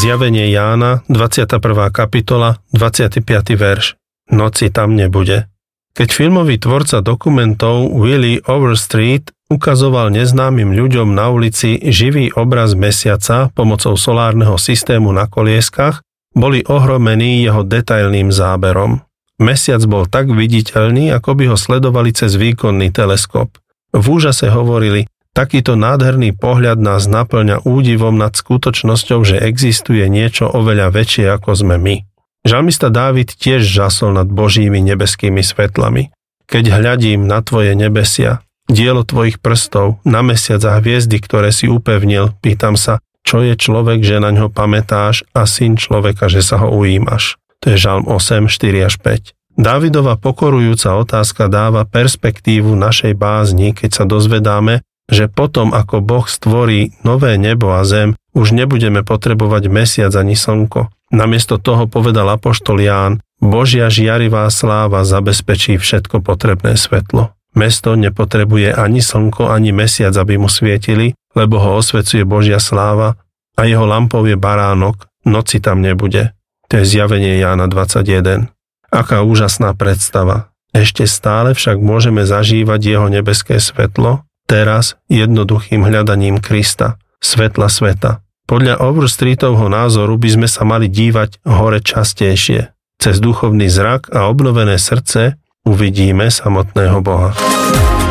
Zjavenie Jána, 21. kapitola, 25. verš. Noci tam nebude. Keď filmový tvorca dokumentov Willie Overstreet ukazoval neznámym ľuďom na ulici živý obraz mesiaca pomocou solárneho systému na kolieskach, boli ohromení jeho detailným záberom. Mesiac bol tak viditeľný, ako by ho sledovali cez výkonný teleskop. V úžase hovorili, takýto nádherný pohľad nás naplňa údivom nad skutočnosťou, že existuje niečo oveľa väčšie ako sme my. Žalmista Dávid tiež žasol nad Božími nebeskými svetlami. Keď hľadím na tvoje nebesia, dielo tvojich prstov, na mesiac a hviezdy, ktoré si upevnil, pýtam sa, čo je človek, že na ňo pamätáš, a syn človeka, že sa ho ujímaš. To je Žalm 8, 4 až 5. Dávidova pokorujúca otázka dáva perspektívu našej bázni, keď sa dozvedáme, že potom, ako Boh stvorí nové nebo a zem, už nebudeme potrebovať mesiac ani slnko. Namiesto toho povedal apoštol Ján, Božia žiarivá sláva zabezpečí všetko potrebné svetlo. Mesto nepotrebuje ani slnko, ani mesiac, aby mu svietili, lebo ho osvecuje Božia sláva a jeho lampou je baránok, noci tam nebude. To je Zjavenie Jána 21. Aká úžasná predstava. Ešte stále však môžeme zažívať jeho nebeské svetlo, teraz jednoduchým hľadaním Krista, svetla sveta. Podľa Overstreetovho názoru by sme sa mali dívať hore častejšie. Cez duchovný zrak a obnovené srdce uvidíme samotného Boha.